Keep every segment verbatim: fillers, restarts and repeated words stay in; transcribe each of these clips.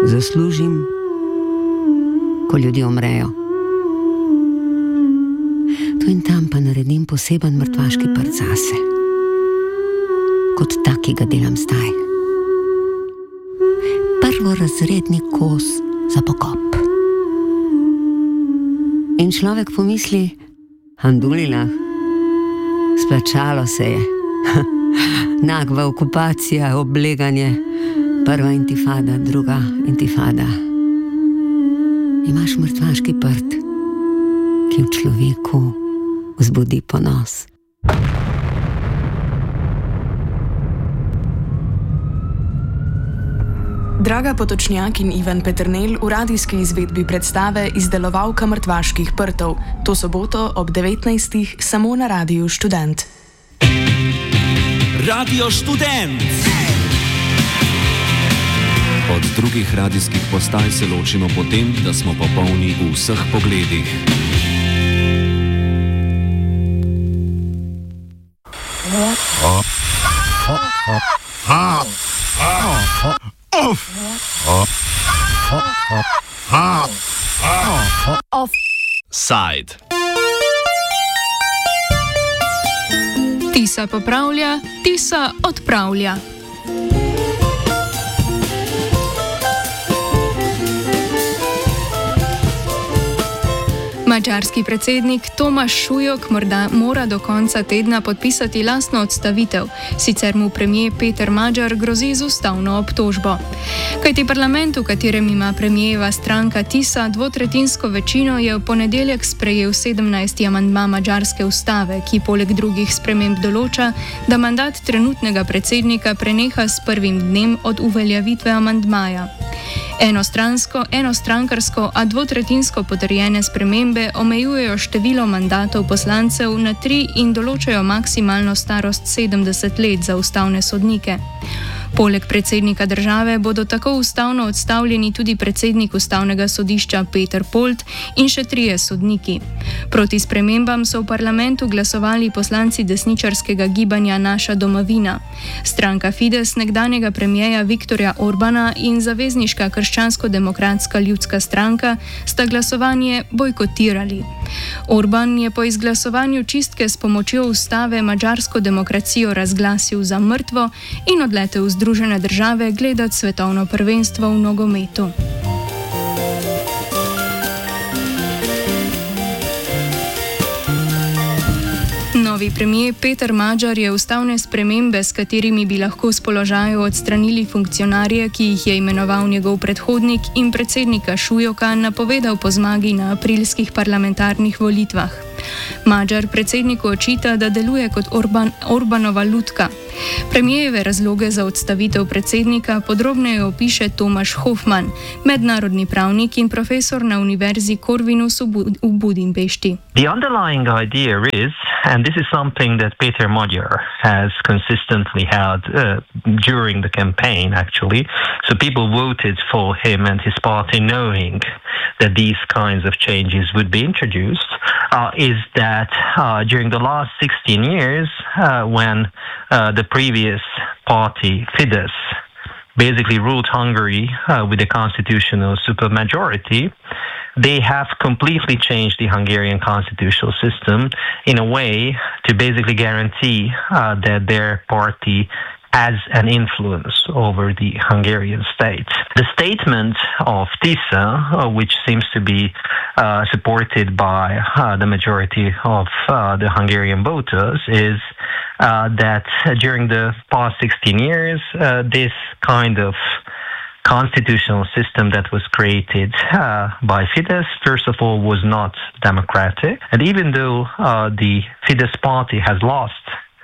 zaslužim, ko ljudje umrejo. Tu in tam pa naredim poseben mrtvaški prt zase, kot tak, ki ga delam zdaj. Prvorazredni kos za pokop. In človek pomisli, handulila, splačalo se je. Nagva okupacija, obleganje, prva intifada, druga intifada. Imaš mrtvaški prt, ki v človeku vzbudi ponos. Draga Potočnjak in Ivan Peternelj v radijski izvedbi predstave Izdelovalka mrtvaških prtov. To soboto ob devetnajstih samo na Radiu Študent. Radio Študent. Od drugih radijskih postaj se ločimo po tem, da smo popolni v vseh pogledih. Offside. Tisa popravlja, Tisa odpravlja. Madžarski predsednik Tomaš Šujok morda mora do konca tedna podpisati lastno odstavitev, sicer mu premier Peter Magyar grozi z ustavno obtožbo. Kajti parlament, v katerem ima premijeva stranka Tisa dvotretjinsko večino, je v ponedeljek sprejel sedemnajsti amandma madžarske ustave, ki poleg drugih sprememb določa, da mandat trenutnega predsednika preneha s prvim dnem od uveljavitve amandmaja. Enostransko, enostrankarsko, a dvotretjinsko potrjene spremembe omejujejo število mandatov poslancev na tri in določajo maksimalno starost sedemdeset let za ustavne sodnike. Poleg predsednika države bodo tako ustavno odstavljeni tudi predsednik ustavnega sodišča Peter Polt in še trije sodniki. Proti spremembam so v parlamentu glasovali poslanci desničarskega gibanja Naša domovina. Stranka Fides nekdanjega premijeja Viktorja Orbana in zavezniška krščansko-demokratska ljudska stranka sta glasovanje bojkotirali. Orban je po izglasovanju čistke s pomočjo ustave madžarsko demokracijo razglasil za mrtvo in odletel v Združene države gledati svetovno prvenstvo v nogometu. Novi premier Peter Magyar je ustavne spremembe, s katerimi bi lahko s položajev odstranili funkcionarje, ki jih je imenoval njegov predhodnik in predsednika Šujoka, napovedal po zmagi na aprilskih parlamentarnih volitvah. Magyar predsedniku očita, da deluje kot Orban, Orbanova lutka. Premijeve razloge za odstavitev predsednika podrobneje opiše Tomaš Hofman, mednarodni pravnik in profesor na Univerzi Corvinus v Budimpešti. The underlying idea is, and this is something that Peter Magyar has consistently held uh, during the campaign actually, so people voted for him and his party knowing that these kinds of changes would be introduced, uh, is that uh, during the last sixteen years, uh, when uh, the previous party, Fidesz, basically ruled Hungary uh, with a constitutional supermajority, they have completely changed the Hungarian constitutional system in a way to basically guarantee uh, that their party has an influence over the Hungarian state. The statement of Tisa, uh, which seems to be uh, supported by uh, the majority of uh, the Hungarian voters, is uh, that during the past sixteen years, uh, this kind of constitutional system that was created uh, by Fidesz, first of all, was not democratic. And even though uh, the Fidesz party has lost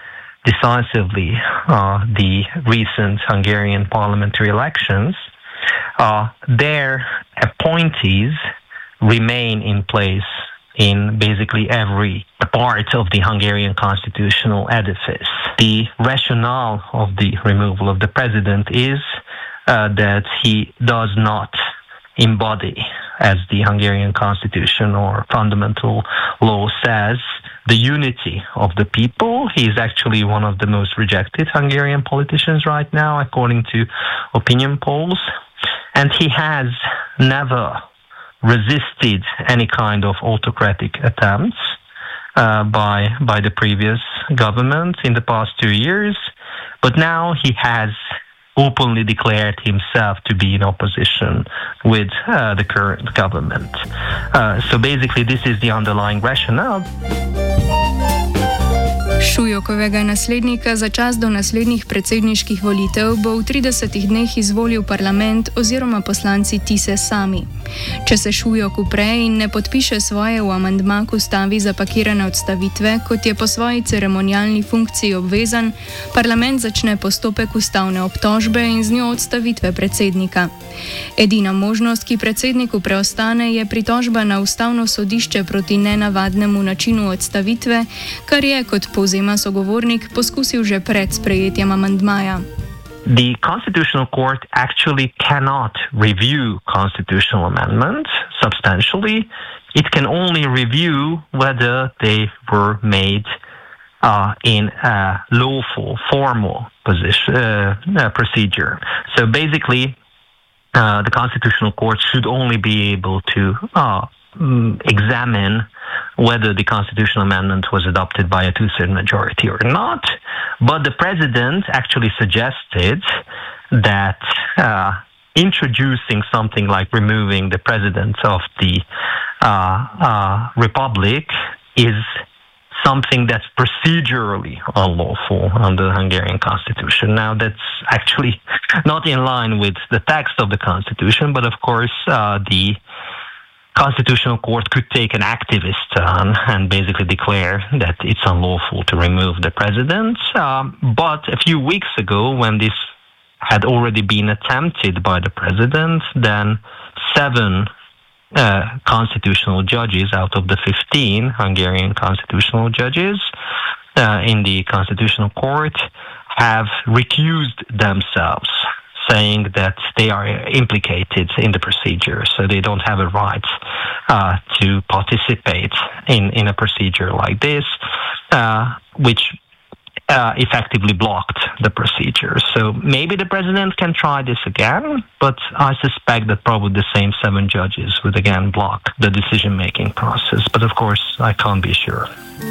decisively uh, the recent Hungarian parliamentary elections, uh, their appointees remain in place in basically every part of the Hungarian constitutional edifice. The rationale of the removal of the president is uh, that he does not embody, as the Hungarian constitution or fundamental law says, the unity of the people. He is actually one of the most rejected Hungarian politicians right now, according to opinion polls. And he has never resisted any kind of autocratic attempts uh, by by the previous government in the past two years. But now he has openly declared himself to be in opposition with uh, the current government. Uh, so basically this is the underlying rationale. Šujokovega naslednika za čas do naslednjih predsedniških volitev bo v tridesetih dneh izvolil parlament oziroma poslanci Tise sami. Če se Šujok upre in ne podpiše svoje v amandma k ustavi zapakirane odstavitve, kot je po svoji ceremonialni funkciji obvezan, parlament začne postopek ustavne obtožbe in z njo odstavitve predsednika. Edina možnost, ki predsedniku preostane, je pritožba na ustavno sodišče proti nenavadnemu načinu odstavitve, kar je, kot povzema sogovornik, poskusil že pred sprejetjem amandmaja. The Constitutional Court actually cannot review constitutional amendments substantially. It can only review whether they were made uh, in a lawful, formal position, uh, uh, procedure. So basically, uh, the Constitutional Court should only be able to uh, examine whether the constitutional amendment was adopted by a two-third majority or not. But the president actually suggested that uh, introducing something like removing the president of the uh, uh, republic is something that's procedurally unlawful under the Hungarian constitution. Now, that's actually not in line with the text of the constitution, but of course uh, the Constitutional Court could take an activist turn and basically declare that it's unlawful to remove the president. Um, but a few weeks ago, when this had already been attempted by the president, then seven uh, constitutional judges out of the fifteen Hungarian constitutional judges uh, in the Constitutional Court have recused themselves, saying that they are implicated in the procedure, so they don't have a right uh, to participate in, in a procedure like this, uh, which uh, effectively blocked the procedure. So maybe the president can try this again, but I suspect that probably the same seven judges would again block the decision-making process. But of course, I can't be sure.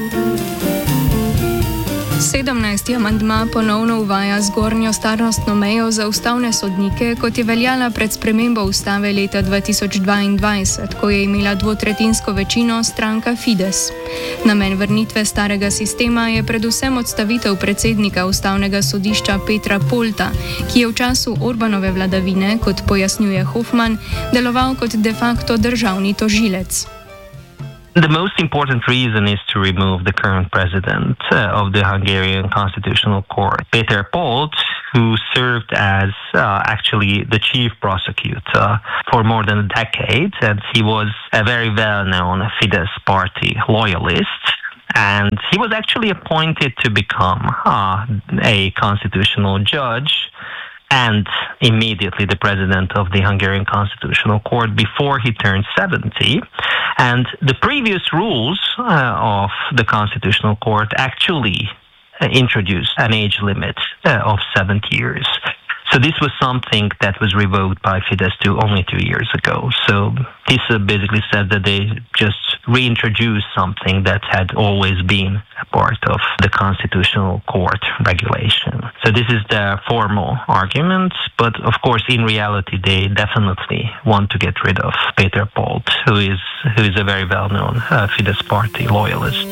sedemnajsti amandma ponovno uvaja zgornjo starostno mejo za ustavne sodnike, kot je veljala pred spremembo ustave leta dva tisoč dvaindvajset, ko je imela dvotretjinsko večino stranka Fides. Namen vrnitve starega sistema je predvsem odstavitev predsednika ustavnega sodišča Petra Polta, ki je v času Orbanove vladavine, kot pojasnjuje Hoffman, deloval kot de facto državni tožilec. The most important reason is to remove the current president uh, of the Hungarian Constitutional Court, Peter Polt, who served as uh, actually the chief prosecutor for more than a decade, and he was a very well-known Fidesz party loyalist. And he was actually appointed to become uh, a constitutional judge and immediately the president of the Hungarian Constitutional Court before he turned seventy. And the previous rules uh, of the Constitutional Court actually uh, introduced an age limit uh, of seventy years. So this was something that was revoked by Fidesz two only two years ago. So this uh, basically said that they just reintroduced something that had always been a part of the Constitutional Court regulation. So this is the formal argument, but of course in reality they definitely want to get rid of Peter Polt, who is who is a very well-known uh, Fidesz party loyalist.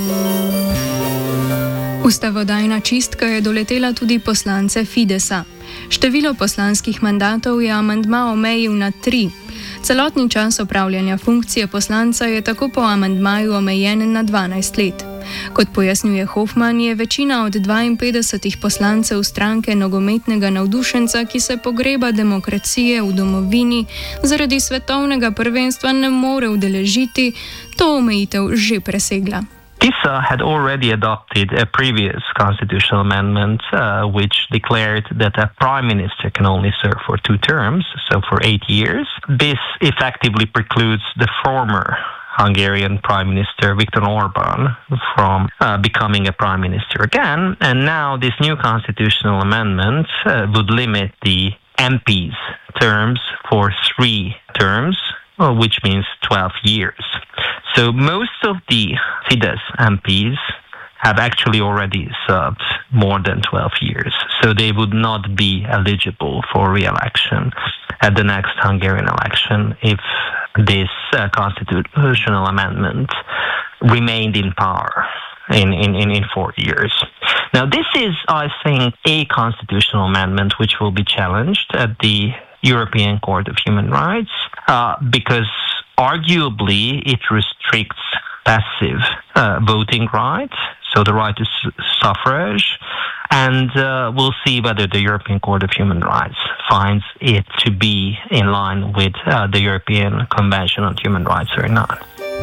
Ustavodajna čistka je doletela tudi poslance Fidesa. Število poslanskih mandatov je amandma omejil na tri. Celotni čas opravljanja funkcije poslanca je tako po amandmaju omejen na dvanajst let. Kot pojasnjuje Hoffman, je večina od dvainpetdesetih poslancev stranke nogometnega navdušenca, ki se pogreba demokracije v domovini, zaradi svetovnega prvenstva ne more udeležiti, to omejitev že presegla. Tisa had already adopted a previous constitutional amendment uh, which declared that a prime minister can only serve for two terms, so for eight years. This effectively precludes the former Hungarian Prime Minister Viktor Orban from uh, becoming a prime minister again. And now this new constitutional amendment uh, would limit the M Ps terms for three terms, which means twelve years. So most of the Fidesz M Ps have actually already served more than twelve years. So they would not be eligible for re-election at the next Hungarian election if this uh, constitutional amendment remained in power in, in, in, in four years. Now, this is, I think, a constitutional amendment which will be challenged at the European Court of Human Rights uh, because arguably it restricts passive uh, voting rights, so the right to su- suffrage, and uh, we'll see whether the European Court of Human Rights finds it to be in line with uh, the European Convention on Human Rights or not.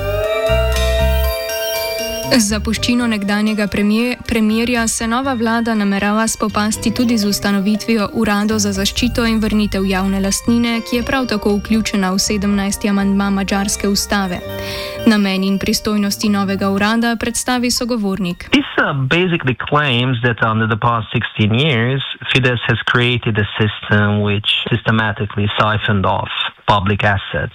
Z zapuščino nekdanjega premije, premijerja se nova vlada namerava spopasti tudi z ustanovitvijo Urada za zaščito in vrnitev javne lastnine, ki je prav tako vključena v sedemnajsti amandma madžarske ustave. Namen in pristojnosti novega urada predstavi sogovornik. This uh, basically claims that under the past sixteen years, Fidesz has created a system which systematically siphoned off public assets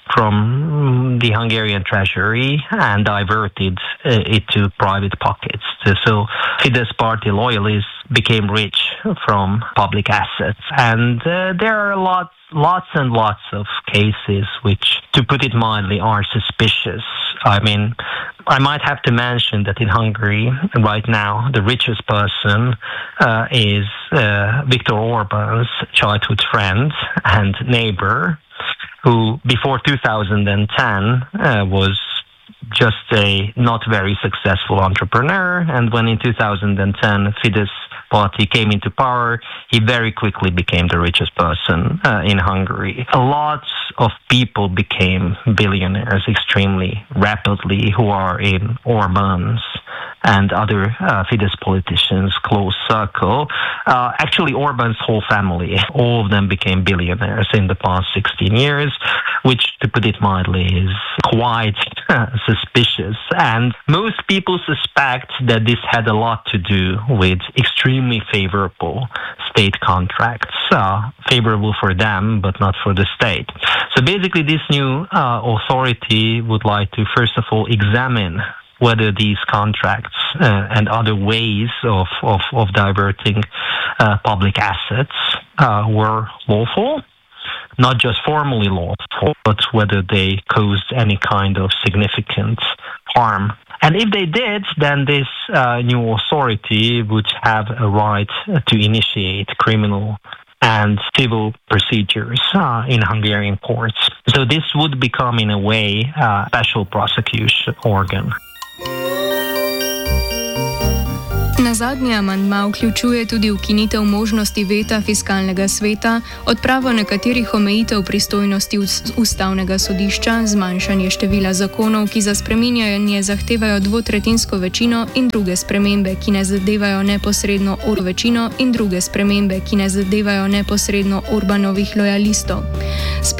from the Hungarian treasury and diverted uh, it to private pockets. So Fidesz party loyalists became rich from public assets. And uh, there are lots, lots and lots of cases which, to put it mildly, are suspicious. I mean, I might have to mention that in Hungary right now, the richest person uh, is uh, Viktor Orban's childhood friend and neighbor, who before two thousand ten uh, was just a not very successful entrepreneur, and when in two thousand ten Fidesz party came into power, he very quickly became the richest person uh, in Hungary. Lots of people became billionaires extremely rapidly who are in Orban's and other uh, Fidesz politicians' close circle. Uh, actually, Orban's whole family, all of them became billionaires in the past sixteen years, which, to put it mildly, is quite uh, suspicious. And most people suspect that this had a lot to do with extremely favorable state contracts, uh, favorable for them, but not for the state. So basically, this new uh, authority would like to, first of all, examine whether these contracts uh, and other ways of, of, of diverting uh, public assets uh, were lawful, not just formally lawful, but whether they caused any kind of significant harm. And if they did, then this uh, new authority would have a right to initiate criminal and civil procedures uh, in Hungarian courts. So this would become, in a way, a special prosecution organ. Nazadnji amandma vključuje tudi ukinitev možnosti veta fiskalnega sveta, odpravo nekaterih omejitev pristojnosti ustavnega sodišča, zmanjšanje števila zakonov, ki za spreminjanje zahtevajo dvotretjinsko večino, in druge spremembe, ki ne zadevajo neposredno Orbanov večino in druge spremembe, ki ne zadevajo neposredno Orbanovih lojalistov.